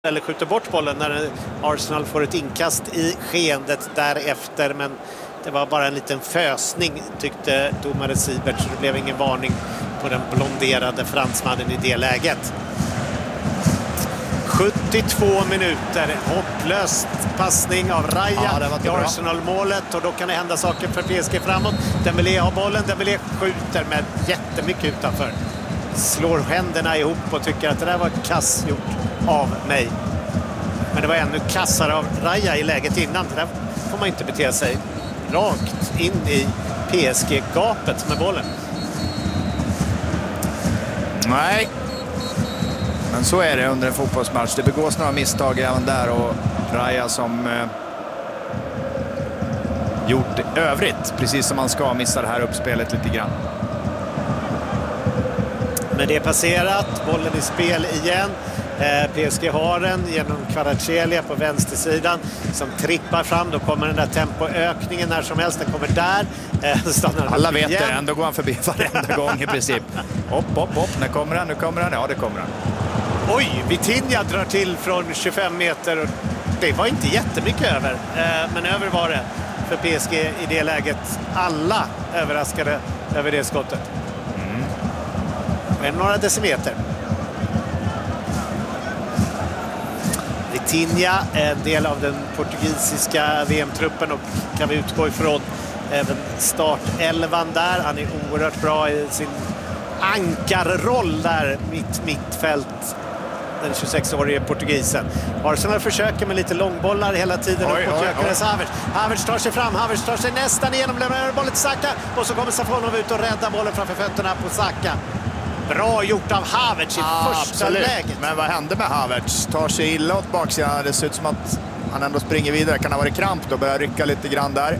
eller skjuter bort bollen när Arsenal får ett inkast i skeendet därefter, men det var bara en liten fösning tyckte domare Siebert, så det blev ingen varning på den blonderade fransmannen i det läget. 72 minuter, hopplöst passning av Raya i Arsenal-målet, och då kan det hända saker för PSG framåt. Dembélé har bollen, Dembélé skjuter med jättemycket utanför. Slår händerna ihop och tycker att det där var kass gjort av mig. Men det var ännu kassare av Raya i läget innan. Det där får man inte bete sig. Rakt in i PSG-gapet med bollen. Nej. Men så är det under en fotbollsmatch. Det begås några misstag även där, och Raya som gjort övrigt precis som man ska, missa det här uppspelet lite grann. Men det är passerat, bollen i spel igen. PSG har den genom Kvaratskhelia på vänstersidan som trippar fram. Då kommer den där tempoökningen när som helst. Den kommer där. Alla vet det, ändå går han förbi varenda gång i princip. Hopp. När kommer han? Nu kommer han. Ja, det kommer han. Oj, Vitinha drar till från 25 meter. Och det var inte jättemycket över. Men över var det för PSG i det läget. Alla överraskade över det skottet. Men några decimeter. Vitinha är en del av den portugisiska VM-truppen och kan vi utgå ifrån även startelvan där. Han är oerhört bra i sin ankarroll där mittfält, den 26-årige portugisen. Arsenal försöker med lite långbollar hela tiden upp mot Gyökeres. Havertz tar sig fram, Havertz tar sig nästan igenom, lämnar bollen till Saka och så kommer Safonov ut och räddar bollen framför fötterna på Saka. Bra gjort av Havertz i första läget. Men vad hände med Havertz? Tar sig illa åt baksidan. Det ser ut som att han ändå springer vidare. Kan ha varit kramp då, börjar rycka lite grann där.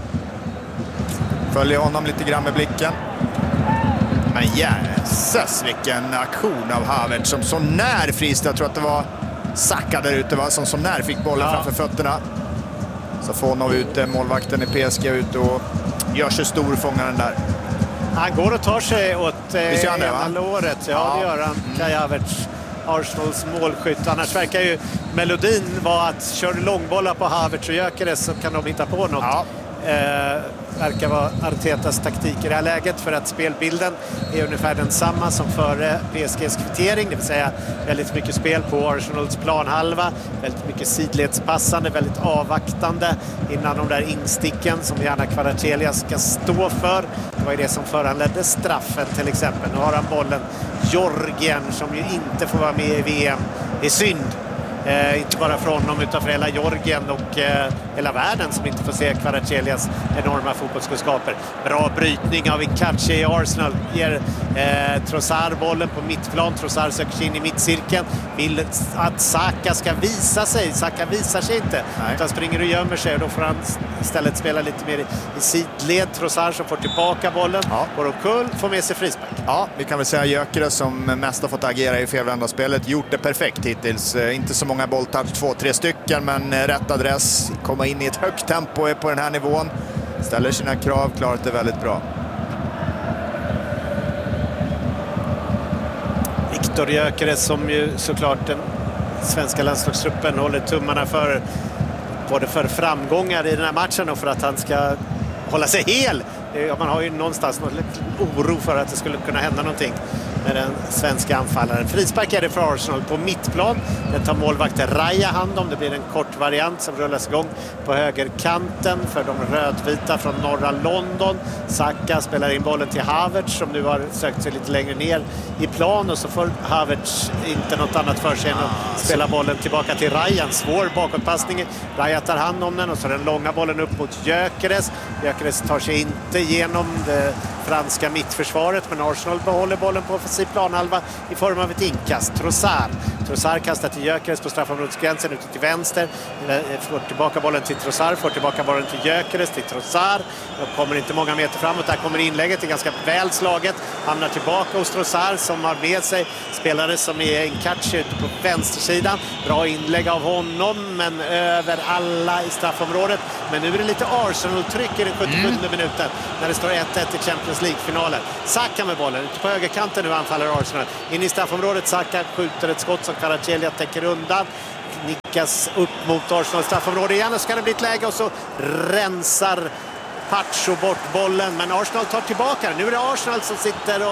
Följer honom lite grann med blicken. Men jäses vilken aktion av Havertz som så när frist. Jag tror att det var Saka där ute, som så när fick bollen framför fötterna. Så får han ut målvakten i PSG ut och gör sig stor, fångar den där. Han går och tar sig åt ena låret. Ja, det gör han. Kai Havertz, Arsenals målskytt. Annars verkar ju melodin vara att kör långbollar på Havertz och Gyökeres så kan de hitta på något. Ja. Verkar vara Artetas taktik i det här läget, för att spelbilden är ungefär densamma som före PSGs kvittering, det vill säga väldigt mycket spel på Arsenals planhalva, väldigt mycket sidledspassande, väldigt avvaktande innan de där insticken som gärna Kvaratskhelia ska stå för. Det var ju det som föranledde straffen till exempel. Nu har han bollen. Georgien som ju inte får vara med i VM. Det är synd. Inte bara för honom utan för hela Georgien och hela världen som inte får se Kvaratskelias enorma fotbollskunskaper. Bra brytning av Inkachi i Arsenal. Ger Trossard bollen på mittplan. Trossard söker sig in i mittcirkeln. Vill att Saka ska visa sig. Saka visar sig inte. Utan springer och gömmer sig. Och då får han istället spela lite mer i sidled. Trossard som får tillbaka bollen. Går omkull, får med sig frispark. Ja, vi kan väl säga Gyökeres som mest har fått agera i felvända spelet. Gjort det perfekt hittills. Inte så många bolltouch, 2-3 stycken, men rätt adress. Komma in i ett högt tempo på den här nivån. Ställer sina krav, klarat det väldigt bra. Viktor Gyökeres som ju såklart den svenska landslagstruppen håller tummarna för, både för framgångar i den här matchen och för att han ska hålla sig hel. Man har ju någonstans någon oro för att det skulle kunna hända någonting med den svenska anfallaren. Frispark är det för Arsenal på mittplan. Den tar målvakten Raya hand om. Det blir en kort variant som rullas igång på högerkanten för de rödvita från norra London. Saka spelar in bollen till Havertz som nu har sökt sig lite längre ner i plan, och så får Havertz inte något annat för sig än att spela bollen tillbaka till Raya. En svår bakåtpassning. Raya tar hand om den och så den långa bollen upp mot Gyökeres. Gyökeres tar sig inte igenom det franska mittförsvaret, men Arsenal behåller bollen på offensiv planhalva i form av ett inkast. Trossard kastar till Gyökeres på straffområdesgränsen ute till vänster. Får tillbaka bollen till Trossard, får tillbaka bollen till Gyökeres, till Trossard. Då kommer inte många meter framåt. Där kommer inlägget, det är ganska väl slaget. Hamnar tillbaka hos Trossard som har med sig spelare som är Inkachi ute på vänstersidan. Bra inlägg av honom, men över alla i straffområdet. Men nu är det lite Arsenal-tryck i den 77 minuten när det står 1-1 i Champions League-finalen. Saka med bollen ute på högerkanten, nu anfaller Arsenal. In i straffområdet, Saka skjuter ett skott som Kvaratskhelia täcker undan. Nickas upp mot Arsenal straffområde igen och så kan det bli ett läge och så rensar Pacho bort bollen, men Arsenal tar tillbaka den. Nu är det Arsenal som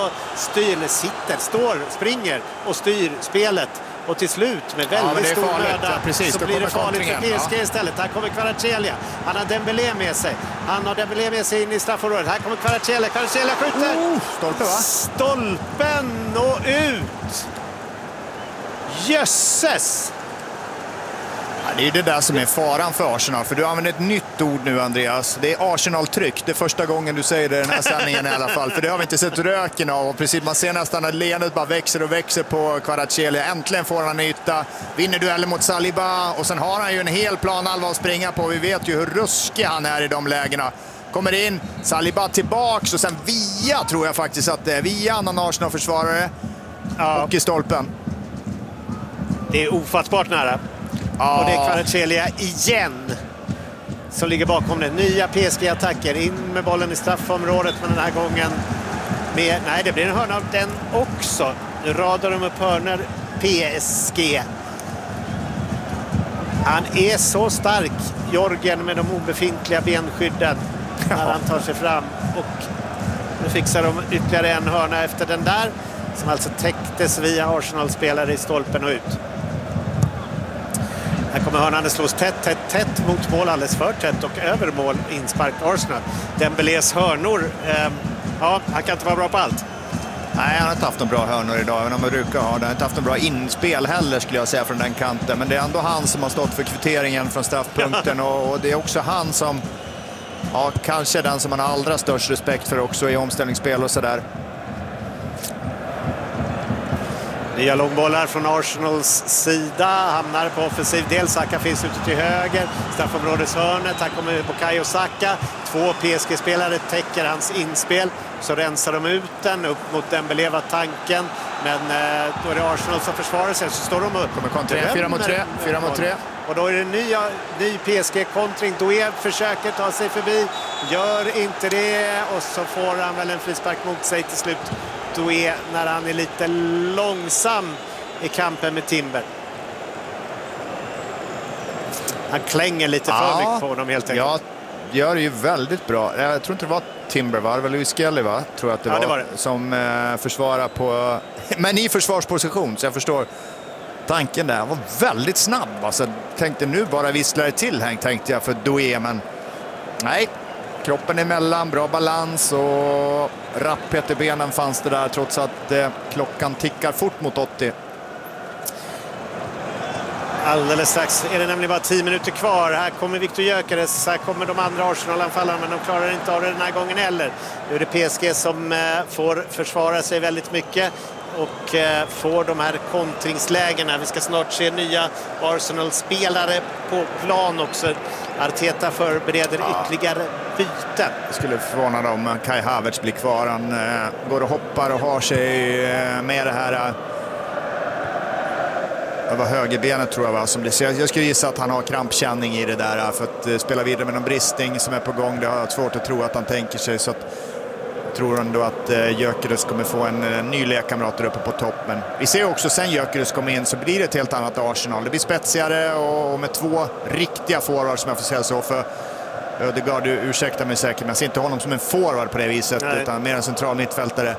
springer och styr spelet. Och till slut med väldigt stor möda så blir det farligt för PSG istället. Här kommer Kvaratskhelia. Han har Dembélé med sig. Han har Dembélé med sig in i straffområdet. Här kommer Kvaratskhelia. Kvaratskhelia skjuter. Stolpe, va? Stolpen och ut. Jösses! Ja, det är ju det där som är faran för Arsenal. För du använder ett nytt ord nu, Andreas. Det är Arsenal-tryck. Det är första gången du säger det i den här sändningen i alla fall. För det har vi inte sett röken av. Och precis, man ser nästan att leendet bara växer och växer på Kvaratskhelia. Äntligen får han yta. Vinner duellen mot Saliba. Och sen har han ju en hel plan att springa på. Vi vet ju hur ruskig han är i de lägena. Kommer in, Saliba tillbaks och sen via, tror jag faktiskt att det är, via annan Arsenal-försvarare. Ja. Och i stolpen. Det är ofattbart nära. Och det är Kvaratskhelia igen som ligger bakom det. Nya PSG-attacker. In med bollen i straffområdet, men den här gången nej, det blir en hörna av den också. Nu radar de upp hörnor PSG. Han är så stark, Jorgen, med de obefintliga benskydden när han tar sig fram. Och nu fixar de ytterligare en hörna efter den där, som alltså täcktes via Arsenal-spelare i stolpen och ut. Här kommer hörnan, det slås tätt mot mål, alldeles för tätt och över mål, inspark Arsenal. Dembélés hörnor, han kan inte vara bra på allt. Nej, han har inte haft en bra hörnor idag, även om man brukar ha det. Han har inte haft en bra inspel heller, skulle jag säga, från den kanten. Men det är ändå han som har stått för kvitteringen från straffpunkten och det är också han som, kanske den som man har allra störst respekt för också i omställningsspel och sådär. Nya långbollar från Arsenals sida, hamnar på offensiv del. Saka finns ute till höger, straffområdeshörnet. Här kommer Bukayo Saka. 2 PSG-spelare täcker hans inspel. Så rensar de ut den upp mot Dembélé, var tanken. Men då är det Arsenal som försvarar sig, så står de upp. Kommer kontra 4 mot 3. Och då är det ny PSG-kontring. Doué försöker ta sig förbi, gör inte det. Och så får han väl en frispark mot sig till slut. Doué, när han är lite långsam i kampen med Timber. Han klänger lite för mycket på honom helt enkelt. Ja, gör det ju väldigt bra. Jag tror inte det var Timber, va? Det var Luis Skelly, va? Tror att det var det. Som försvarar på... Men i försvarsposition, så jag förstår tanken där. Han var väldigt snabb. Alltså, tänkte nu bara visslar till här, tänkte jag, för Doué, men nej. Kroppen emellan, bra balans och rapphet i benen fanns det där, trots att klockan tickar fort mot 80. Alldeles strax är det nämligen bara 10 minuter kvar. Här kommer Viktor Gyökeres, här kommer de andra Arsenal-anfallarna, men de klarar inte av det den här gången heller. Nu är det PSG som får försvara sig väldigt mycket och får de här kontringslägena. Vi ska snart se nya Arsenal-spelare på plan också. Arteta förbereder ytterligare byten. Jag skulle förvåna dem om Kai Havertz blir kvar. Han går och hoppar och har sig med det här. Det var högerbenet, tror jag, va, som det ser. Jag skulle gissa att han har krampkänning i det där för att spela vidare med någon bristning som är på gång. Det har jag svårt att tro att han tänker sig, så att jag tror ändå att Gyökeres kommer få en ny lekkamrat där uppe på topp. Men vi ser också sen Gyökeres kommer in så blir det ett helt annat Arsenal. Det blir spetsigare och med 2 riktiga forwards, som jag får säga så. För Ödegaard, ursäkta mig säkert, men jag ser inte honom som en forward på det viset. Nej. Utan mer en central mittfältare.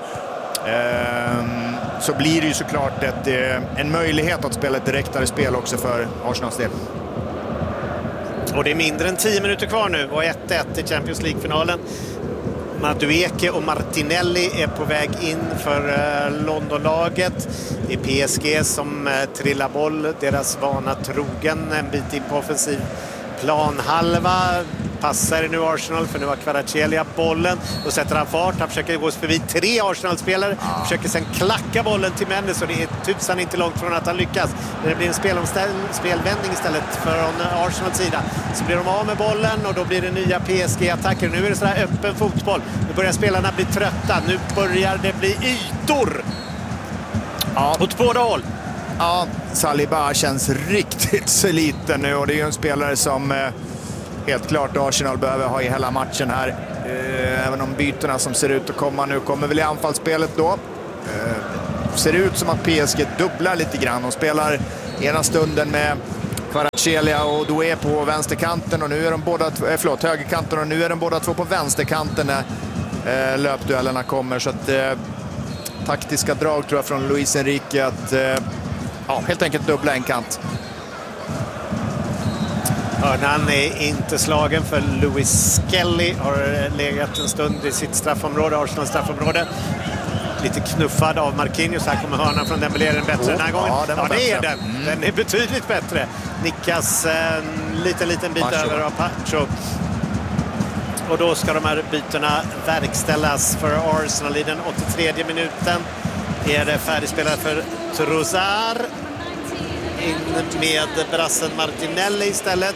Så blir det ju såklart en möjlighet att spela ett direktare spel också för Arsenals del. Och det är mindre än 10 minuter kvar nu och 1-1 i Champions League-finalen. Madueke och Martinelli är på väg in för Londonlaget. Det är PSG som trillar boll, deras vana trogen, en bit in på offensiv planhalva. Passar nu Arsenal, för nu har Kvaratskhelia bollen. Då sätter han fart, han försöker gå förbi 3 Arsenal-spelare. Försöker sen klacka bollen till Mendes och det är tusan inte långt från att han lyckas. Det blir en spelvändning istället från Arsenals sida. Så blir de av med bollen och då blir det nya PSG-attacker. Nu är det sådär öppen fotboll. Nu börjar spelarna bli trötta. Nu börjar det bli ytor. Åt båda håll. Ja, Saliba känns riktigt så liten nu och det är ju en spelare som helt klart Arsenal behöver ha i hela matchen här. Även om byterna som ser ut att komma nu kommer väl i anfallsspelet då. ser ut som att PSG dubblar lite grann och spelar ena stunden med Kvaratskhelia och Doué på vänsterkanten och nu är de båda högerkanten och nu är de båda två på vänsterkanten när löpduellerna kommer, så att taktiska drag tror jag från Luis Enrique att helt enkelt dubbla en kant. Hörnan är inte slagen för Louis Skelly har legat en stund i sitt straffområde, Arsenal straffområde. Lite knuffad av Marquinhos. Här kommer hörnan från Dembélé, den bättre den här gången. Ja, det är den. Den är betydligt bättre. Nickas en liten bit över av Pacho. Och då ska de här bytena verkställas för Arsenal i den 83 minuten. Är det färdigspelat för Trossard. In med brassen Martinelli istället.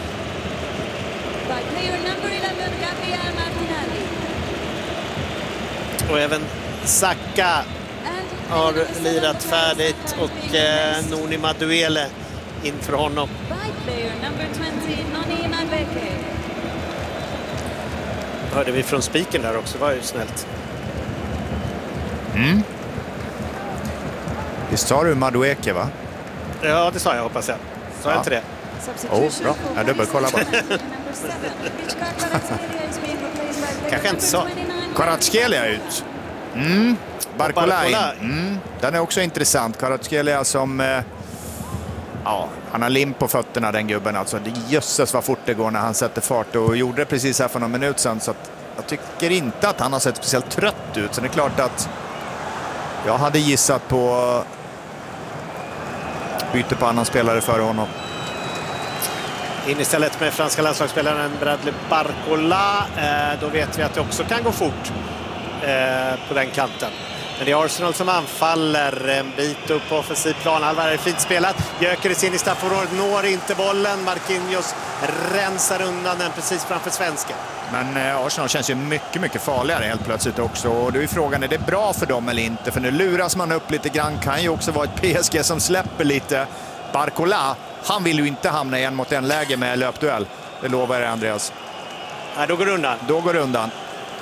Och även Saka har lirat färdigt och Noni Maduele inför honom. Hörde vi från spiken där också, var ju snällt. Visst sa du Madueke, va? Ja, det sa jag, hoppas jag. Sa jag inte det? Bra. Jag dubbelkollar bara. Kanske inte så. Kvaratskhelia ut. Barcola in. Den är också intressant. Kvaratskhelia som... han har lim på fötterna, den gubben. Alltså, det jösses vad fort det går när han sätter fart. Och gjorde det precis här för någon minut sedan. Så att jag tycker inte att han har sett speciellt trött ut. Så det är klart att jag hade gissat på byte på annan spelare före honom. In istället med franska landslagsspelaren Bradley Barcola. Då vet vi att det också kan gå fort på den kanten. Men det är Arsenal som anfaller en bit upp på offensiv plan. Alvar är fint spelat. Gyökeres in i straffområdet, når inte bollen. Marquinhos rensar undan den precis framför svensken. Men Arsenal känns ju mycket farligare helt plötsligt också. Och då är frågan, är det bra för dem eller inte? För nu luras man upp lite grann. Kan ju också vara ett PSG som släpper lite. Barcola, han vill ju inte hamna i en mot en läge med löpduell. Det lovar jag, Andreas. Nej, då går det undan. Då går det undan.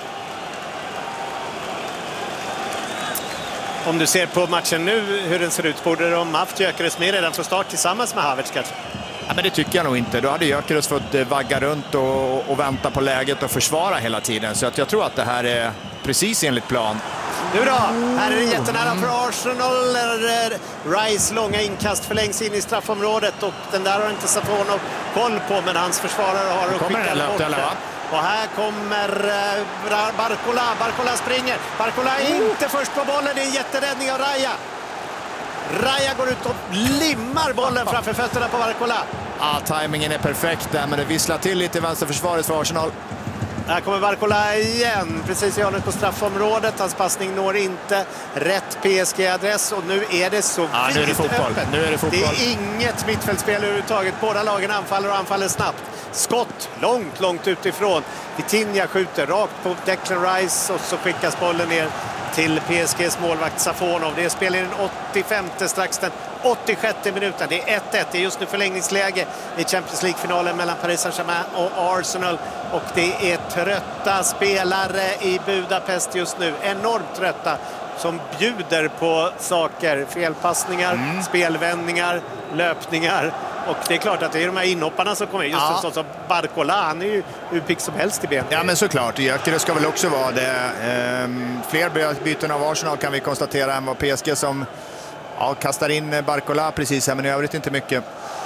Om du ser på matchen nu, hur den ser ut, borde de haft Gyökeres med redan från start tillsammans med Havertz kanske? Ja, men det tycker jag nog inte. Då hade Gyökeres fått vagga runt och vänta på läget och försvara hela tiden. Så att jag tror att det här är precis enligt plan. Nu då, här är det jättenära för Arsenal. Rice långa inkast förlängs in i straffområdet och den där har inte Safonov koll på, men hans försvarare har skickat bort det. Och här kommer Barcola. Barcola springer. Barcola är inte först på bollen. Det är en jätteräddning av Raya. Raya går ut och limmar bollen framför fötterna på Barcola. Ja, tajmingen är perfekt där, men det visslar till lite i vänsterförsvaret för Arsenal. Här kommer Barcola igen, precis i hörnet på straffområdet. Hans passning når inte rätt PSG-adress och nu är det så vitt öppet. Nu är det fotboll. Det är inget mittfältspel överhuvudtaget. Båda lagen anfaller och anfaller snabbt. Skott långt utifrån. Vitinha skjuter rakt på Declan Rice och så skickas bollen ner till PSGs målvakt Safonov. Det är spel i den 85:e, strax den 86:e minuten. Det är 1-1. Det är just nu förlängningsläge i Champions League-finalen mellan Paris Saint-Germain och Arsenal. Och det är trötta spelare i Budapest just nu. Enormt trötta, som bjuder på saker. Felpassningar, spelvändningar, löpningar. Och det är klart att det är de här inhopparna som kommer. Just en sån som Barcola, han är ju hur pick som helst i ben. Ja, men såklart. Gyökeres ska väl också vara det. Fler byten av Arsenal kan vi konstatera än vad PSG som kastar in Barcola precis här, men i övrigt inte mycket.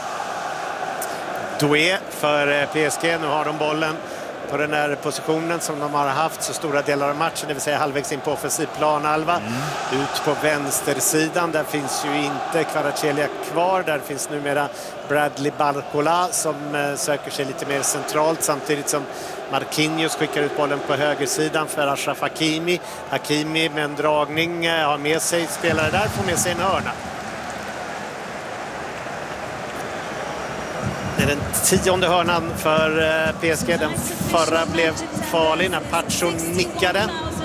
Doué för PSG, nu har de bollen på den här positionen som de har haft så stora delar av matchen, det vill säga halvvägs in på offensiv planhalva. Ut på vänstersidan, där finns ju inte Kvaratskhelia kvar, där finns numera Bradley Barcola som söker sig lite mer centralt, samtidigt som Marquinhos skickar ut bollen på högersidan för Achraf Hakimi. Hakimi med en dragning har med sig spelare där, får med sig en hörna. Det är den 10:e hörnan för PSG. Den förra blev farlig när Pacho nickade.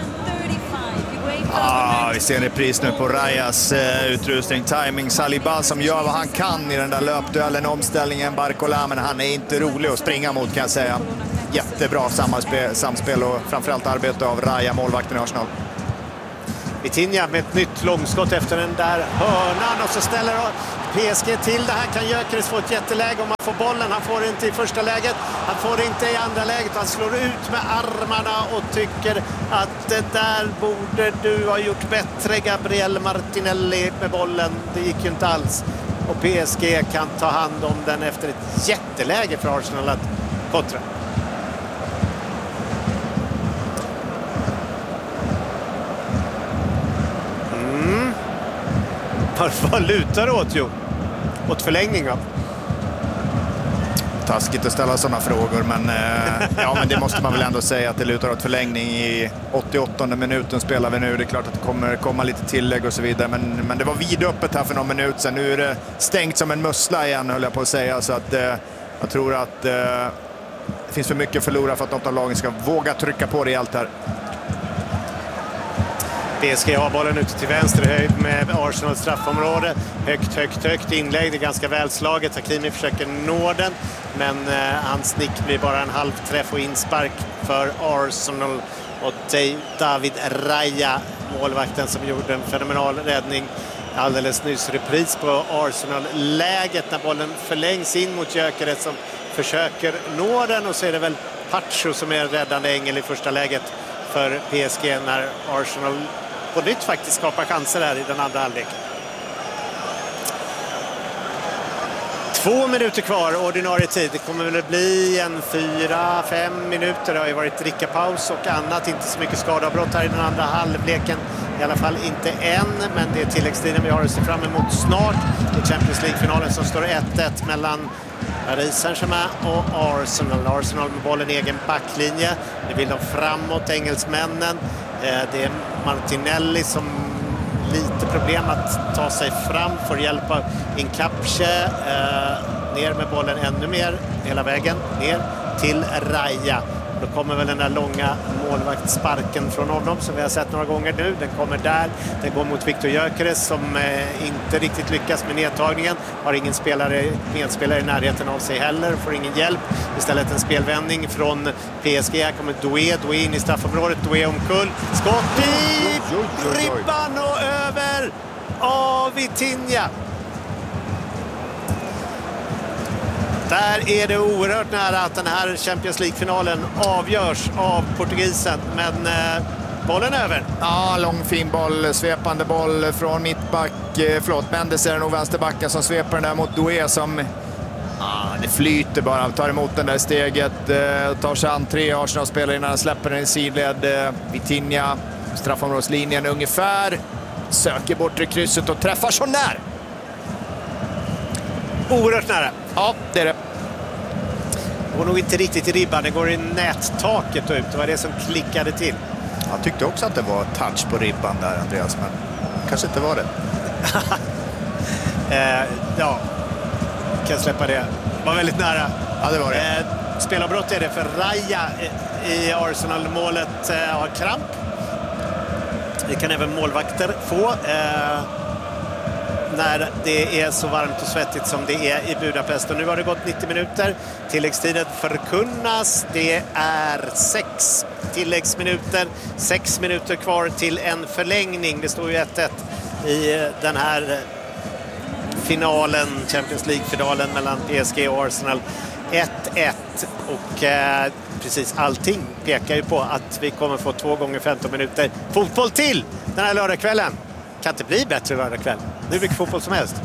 Vi ser en repris nu på Rayas utrustning. Timing, Saliba som gör vad han kan i den där löpduellen, omställningen Barcola, men han är inte rolig att springa mot, kan jag säga. Jättebra samspel och framförallt arbete av Raya, målvakten i Arsenal. Vitinha med ett nytt långskott efter den där hörnan och så ställer PSG till det här. Kan Gyökeres få ett jätteläge om han får bollen. Han får det inte i första läget, han får det inte i andra läget. Han slår ut med armarna och tycker att det där borde du ha gjort bättre, Gabriel Martinelli, med bollen. Det gick ju inte alls. Och PSG kan ta hand om den efter ett jätteläge för Arsenal att kontra. Vad lutar det åt, jo? Åt förlängning, va? Taskigt att ställa sådana frågor, men, men det måste man väl ändå säga att det lutar åt förlängning. I 88:e minuten spelar vi nu. Det är klart att det kommer komma lite tillägg och så vidare, men det var vidöppet här för någon minut sedan. Nu är det stängt som en mussla igen, höll jag på att säga, så att jag tror att det finns för mycket att förlora för att något av lagen ska våga trycka på rejält här. PSG har bollen ute till vänster höjd med Arsenals straffområde. Högt inlägg. Det är ganska välslaget. Hakimi försöker nå den, men hans nick blir bara en halvträff och inspark för Arsenal. Och David Raya, målvakten som gjorde en fenomenal räddning alldeles nyss. Repris på Arsenal-läget när bollen förlängs in mot Gyökeres som försöker nå den. Och så är det väl Pacho som är räddande ängel i första läget för PSG när Arsenal på nytt faktiskt skapar chanser här i den andra halvlek. 2 minuter kvar, ordinarie tid. Det kommer väl bli en 4-5 minuter. Det har ju varit drickapaus och annat. Inte så mycket skadeavbrott här i den andra halvleken. I alla fall inte än, men det är tilläggstiden vi har att se fram emot snart. Det är Champions League-finalen som står 1-1 mellan Paris Saint-Germain och Arsenal. Arsenal med bollen i egen backlinje. Nu vill de framåt, engelsmännen. Det är Martinelli som lite problem att ta sig fram, får hjälp av Inkapche. Ner med bollen ännu mer, hela vägen ner till Raya. Då kommer väl den där långa målvaktssparken från honom som vi har sett några gånger nu. Den kommer där. Den går mot Viktor Gyökeres som inte riktigt lyckas med nedtagningen. Har ingen medspelare i närheten av sig heller. Får ingen hjälp. Istället en spelvändning från PSG. Här kommer Doué in i straffområdet. Doué omkull. Skott i ribban och över av Vitinha. Där är det oerhört nära att den här Champions League-finalen avgörs av portugisen. Men bollen över. Ja, lång fin boll, svepande boll från mittback. Mendes är det nog vänsterbacken som sveper den där mot Doué som... det flyter bara, tar emot den där steget. Tar sig an 3 Arsenal-spelare innan han släpper den i sidled. Vitinha, straffområdslinjen ungefär. Söker bort i krysset och träffar så när. Oerhört nära. Ja, det är det. Det går nog inte riktigt i ribban. Det går i nättaket ut. Det var det som klickade till. Jag tyckte också att det var touch på ribban där, Andreas, men kanske inte var det. Ja, kan släppa det. Det var väldigt nära. Ja, det var det. Spelavbrott är det för Raya i Arsenal-målet. Har kramp. Det kan även målvakter få. När det är så varmt och svettigt som det är i Budapest. Och nu har det gått 90 minuter. Tilläggstiden förkunnas. Det är 6 tilläggsminuter. 6 minuter kvar till en förlängning. Det står ju 1-1 i den här finalen, Champions League-finalen mellan PSG och Arsenal. 1-1 och precis allting pekar ju på att vi kommer få 2 gånger 15 minuter fotboll till den här lördagskvällen. Kan inte bli bättre lördagkväll. Nu är mycket fotboll som helst.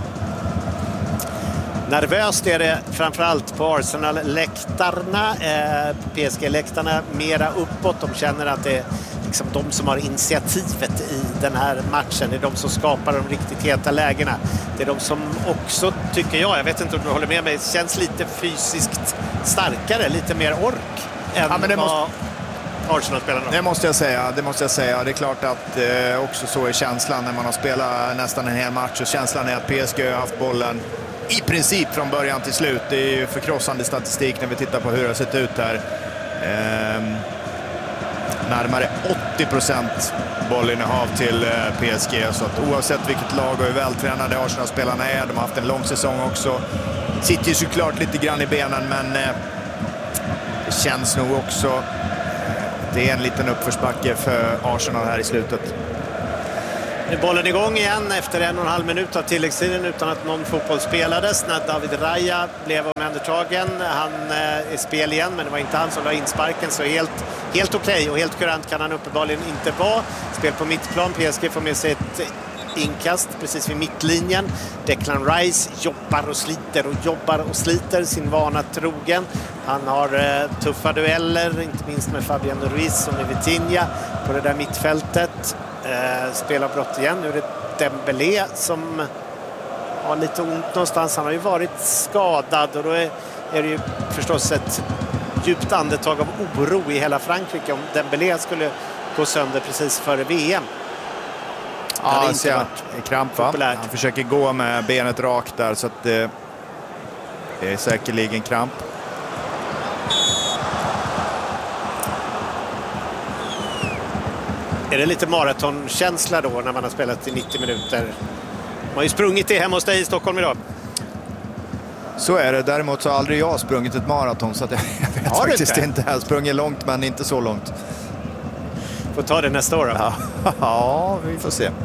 Nervöst är det framförallt på Arsenal-läktarna. PSG-läktarna mera uppåt. De känner att det är liksom de som har initiativet i den här matchen. Det är de som skapar de riktigt heta lägena. Det är de som också, tycker jag vet inte om du håller med mig, känns lite fysiskt starkare, lite mer ork än vad Arsenal-spelarna. Det måste jag säga. Det är klart att också så är känslan när man har spelat nästan en hel match. Och känslan är att PSG har haft bollen i princip från början till slut. Det är ju förkrossande statistik när vi tittar på hur det har sett ut här. Närmare 80% bollinnehav till PSG. Så att oavsett vilket lag och hur vältränade Arsenal-spelarna är, de har haft en lång säsong också. Sitter ju såklart lite grann i benen, men det känns nog också... Det är en liten uppförsbacke för Arsenal här i slutet. Nu är bollen igång igen efter 1,5 minut av tilläggstiden utan att någon fotboll spelades. När David Raya blev omhändertagen. Han är spel igen, men det var inte han som la insparken, så helt okej och helt kurant kan han uppenbarligen inte vara. Spel på mittplan, PSG får med sig ett inkast precis vid mittlinjen. Declan Rice jobbar och sliter sin vana trogen. Han har tuffa dueller, inte minst med Fabian Ruiz och med Vitinha på det där mittfältet. Spelar brott igen. Nu är det Dembélé som har lite ont någonstans. Han har ju varit skadad och då är det ju förstås ett djupt andetag av oro i hela Frankrike om Dembélé skulle gå sönder precis före VM. Ja, det är kramp, va? Han försöker gå med benet rakt där, så att det är säkerligen kramp. Är det lite maratonkänsla då när man har spelat i 90 minuter? Man har ju sprungit det hemma hos dig i Stockholm idag. Så är det. Däremot så har aldrig jag sprungit ett maraton, så att jag vet faktiskt inte. Jag sprungit långt, men inte så långt. Får ta det nästa år då. Ja, vi får se.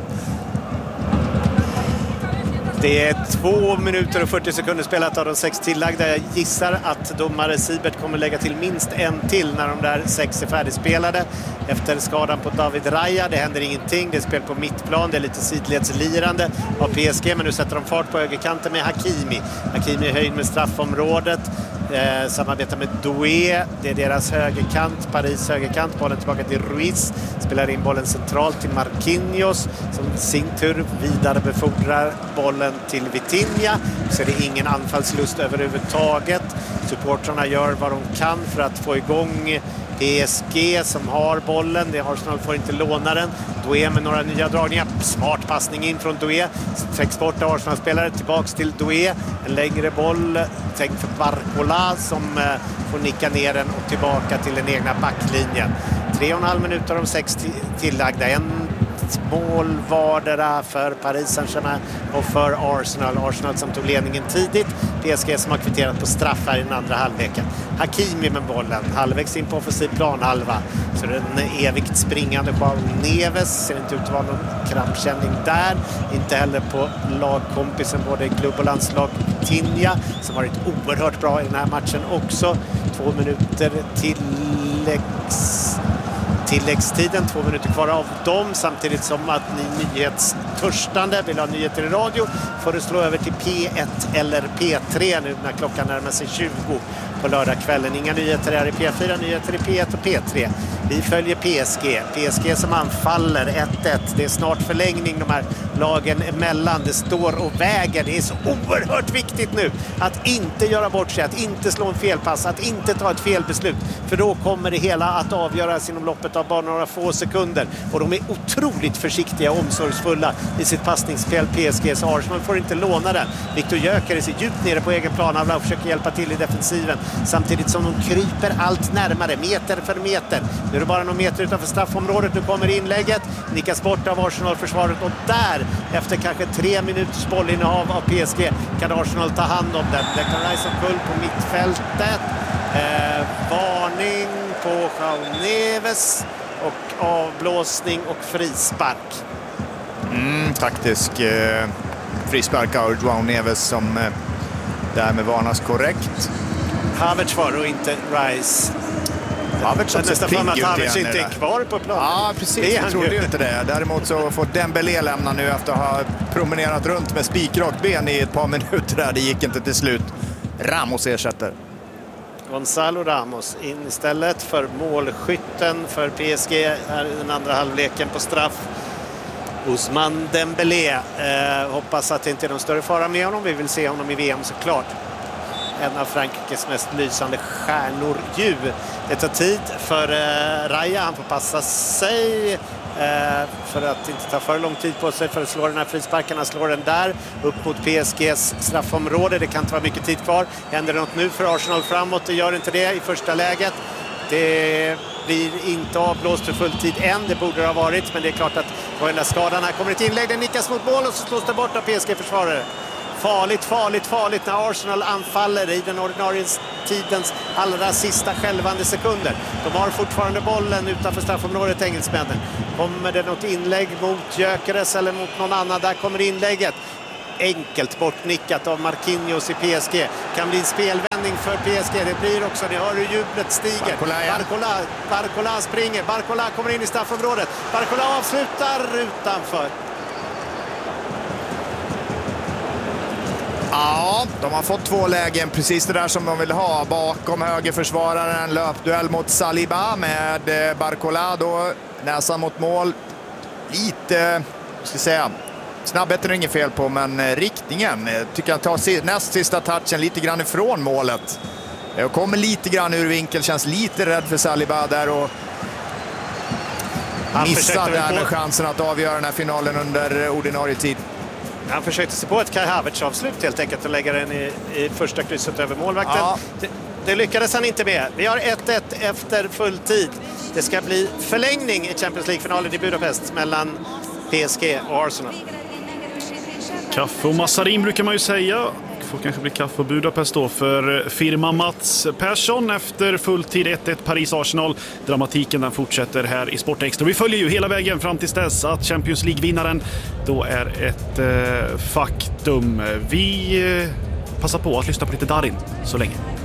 Det är 2 minuter och 40 sekunder spelat av de 6 tillagda. Jag gissar att domare Sibert kommer lägga till minst en till när de där 6 är färdigspelade. Efter skadan på David Raya, det händer ingenting. Det är spel på mittplan, det är lite sidledslirande av PSG, men nu sätter de fart på högerkanten med Hakimi. Hakimi är höjd med straffområdet. Samarbetar med Doué, det är deras högerkant, Paris högerkant. Bollen tillbaka till Ruiz, spelar in bollen centralt till Marquinhos som sin tur vidare befordrar bollen till Vitinha. Så är det ingen anfallslust överhuvudtaget. Supportrarna gör vad de kan för att få igång PSG som har bollen. Det Arsenal får inte låna den. Doué med några nya dragningar. Smart passning in från Doué. Täcks bort av Arsenal-spelare. Tillbaks till Doué. En längre boll tänkt för Barcola som får nicka ner den och tillbaka till den egna backlinjen. 3,5 minuter av de 6 tillagda. En mål vardera för Paris Saint-Germain och för Arsenal. Arsenal som tog ledningen tidigt. PSG som har kvitterat på straffar i den andra halvleken. Hakimi med bollen. Halvvägs in på offensiv planhalva. Så det är en evigt springande João Neves. Ser inte ut att vara någon krampkänning där. Inte heller på lagkompisen både i klubb och landslag Vitinha som varit oerhört bra i den här matchen också. 2 minuter tilläggstiden, 2 minuter kvar av dem, samtidigt som att ni nyhetstörstande vill ha nyheter i radio får du slå över till P1 eller P3 nu när klockan närmar sig 20 på lördagskvällen. Inga nyheter här i P4, nyheter i P1 och P3. Vi följer PSG som anfaller 1-1. Det är snart förlängning de här lagen emellan. Det står och väger. Det är så oerhört viktigt nu att inte göra bort sig, att inte slå en felpass, att inte ta ett felbeslut. För då kommer det hela att avgöras inom loppet av bara några få sekunder. Och de är otroligt försiktiga och omsorgsfulla i sitt passningsspel PSG. Så Arsenal får inte låna den. Viktor Gyökeres är djupt nere på egen planhalva och försöker hjälpa till i defensiven. Samtidigt som de kryper allt närmare, meter för meter. Nu är det bara någon meter utanför straffområdet. Nu kommer inlägget. Nickas bort av Arsenal-försvaret. Och där, efter kanske 3 minuters bollinnehav av PSG, kan Arsenal ta hand om den. Declan Rice omkull på mittfältet. Varning på João Neves. Och avblåsning och frispark. Taktisk frispark av João Neves som därmed varnas korrekt. Havertz var och inte Rice. Havertz som nästan för att Havertz inte är kvar på planen. Ja, precis. Jag trodde ju inte det. Däremot så får Dembélé lämna nu efter att ha promenerat runt med spikrakt ben i ett par minuter där. Det gick inte till slut. Ramos ersätter. Gonzalo Ramos in istället för målskytten för PSG här i den andra halvleken på straff. Ousmane Dembélé. Hoppas att det inte är någon större fara med honom. Vi vill se honom i VM såklart. En av Frankrikes mest lysande stjärnor ju. Det tar tid för Raya. Han får passa sig för att inte ta för lång tid på sig för att slå den här frisparken. Han slår den där upp mot PSGs straffområde. Det kan inte vara mycket tid kvar. Händer det något nu för Arsenal framåt? Det gör inte det i första läget. Det blir inte avblåst för full tid än. Det borde det ha varit, men det är klart att på den där skadan här kommer ett inlägg. Den nickas mot mål och så slås det bort av PSG-försvarare. Farligt när Arsenal anfaller i den ordinarie tidens allra sista skälvande sekunder. De har fortfarande bollen utanför straffområdet, engelsmännen. Kommer det något inlägg mot Gyökeres eller mot någon annan? Där kommer inlägget. Enkelt bortnickat av Marquinhos i PSG. Kan bli en spelvändning för PSG. Det blir också, det hör hur jublet stiger. Barcola springer. Barcola kommer in i straffområdet. Barcola avslutar utanför. Ja, de har fått 2 lägen, precis det där som de vill ha. Bakom högerförsvararen, löpduell mot Saliba med Barcola då, näsan mot mål. Lite, ska jag säga, snabbheten är inget fel på, men riktningen tycker jag tar näst sista touchen lite grann ifrån målet. Och kommer lite grann ur vinkel, känns lite rädd för Saliba där och missar där chansen att avgöra den här finalen under ordinarie tid. Han försökte sig på ett Kai Havertz-avslut helt enkelt och lägga den i första krysset över målvakten. Ja. Det lyckades han inte med. Vi har 1-1 efter full tid. Det ska bli förlängning i Champions League-finalen i Budapest mellan PSG och Arsenal. Kaffe och massarin brukar man ju säga. Det får kanske bli kaffe och Budapest då för firma Mats Persson efter fulltid 1-1 Paris-Arsenal. Dramatiken den fortsätter här i Sport Extra. Vi följer ju hela vägen fram till dess att Champions League-vinnaren då är ett faktum. Vi passar på att lyssna på lite Darin så länge.